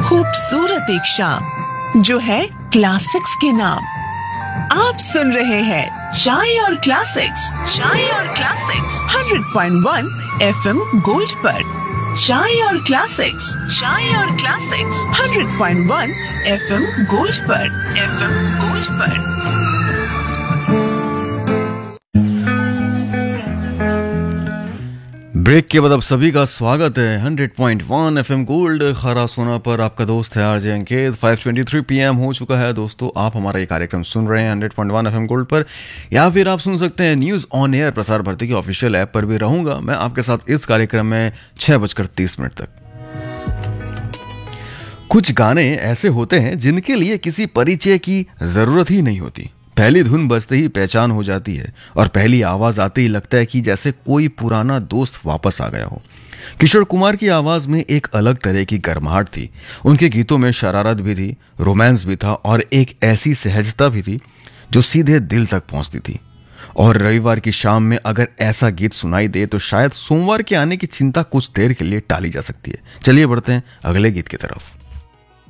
खूबसूरत एक शाम जो है क्लासिक्स के नाम। आप सुन रहे हैं चाय और क्लासिक्स, चाय और क्लासिक्स 100.1 FM गोल्ड पर। चाय और क्लासिक्स, चाय और क्लासिक्स 100.1 FM गोल्ड पर, FM गोल्ड पर। ब्रेक के बाद आप सभी का स्वागत है 100.1 FM गोल्ड खरा सोना पर। आपका दोस्त है आरजे अंकित। 5:23 PM हो चुका है दोस्तों। आप हमारा ये कार्यक्रम सुन रहे हैं 100.1 FM गोल्ड पर, या फिर आप सुन सकते हैं news on air Prasar Bharati की ऑफिशियल ऐप पर भी रहूंगा मैं आपके साथ इस कार्यक्रम में 6:30 तक। कुछ गाने ऐसे होते हैं जिनके लिए किसी परिचय की जरूरत ही नहीं होती। पहली धुन बजते ही पहचान हो जाती है और पहली आवाज आते ही लगता है कि जैसे कोई पुराना दोस्त वापस आ गया हो। किशोर कुमार की आवाज में एक अलग तरह की गर्माहट थी। उनके गीतों में शरारत भी थी, रोमांस भी था और एक ऐसी सहजता भी थी जो सीधे दिल तक पहुंचती थी। और रविवार की शाम में अगर ऐसा गीत सुनाई दे तो शायद सोमवार के आने की चिंता कुछ देर के लिए टाली जा सकती है। चलिए बढ़ते हैं अगले गीत की तरफ।